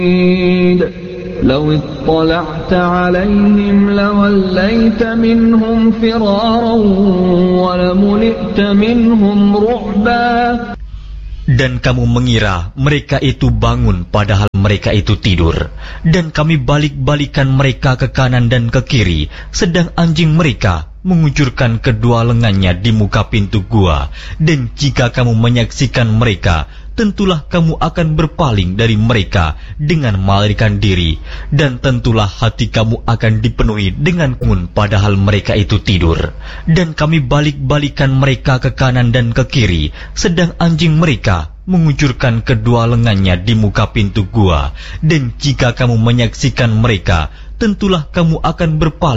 لو اطلعت عليهم لوليت منهم فرارا ولملئت منهم رعبا. Dan kamu mengira mereka itu bangun padahal mereka itu tidur. Dan kami balik-balikan mereka ke kanan dan ke kiri, sedang anjing mereka mengucurkan kedua lengannya di muka pintu gua. Dan jika kamu menyaksikan mereka, tentulah kamu akan berpaling dari mereka dengan melarikan diri. Dan tentulah hati kamu akan dipenuhi dengan bangun padahal mereka itu tidur. Dan kami balik-balikan mereka ke kanan dan ke kiri, sedang anjing mereka mengucurkan kedua lengannya di muka pintu gua. Dan jika kamu menyaksikan mereka, tentulah kamu akan berpaling